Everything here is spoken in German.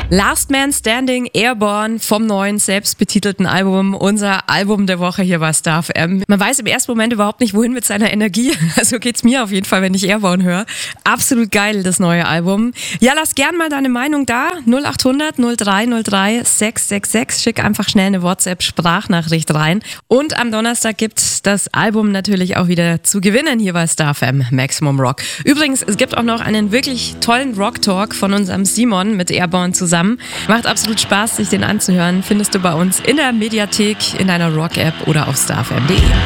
Last Man Standing, Airborne vom neuen, selbstbetitelten Album. Unser Album der Woche hier bei Star FM. Man weiß im ersten Moment überhaupt nicht, wohin mit seiner Energie. Also geht's mir auf jeden Fall, wenn ich Airborne höre. Absolut geil, das neue Album. Ja, lass gern mal deine Meinung da. 0800 0303 666. Schick einfach schnell eine WhatsApp-Sprachnachricht rein. Und am Donnerstag gibt's das Album natürlich auch wieder zu gewinnen hier bei Star FM Maximum Rock. Übrigens, es gibt auch noch einen wirklich tollen Rock-Talk von unserem Simon mit Airborne zusammen. Macht absolut Spaß, sich den anzuhören. Findest du bei uns in der Mediathek, in deiner Rock-App oder auf starfm.de.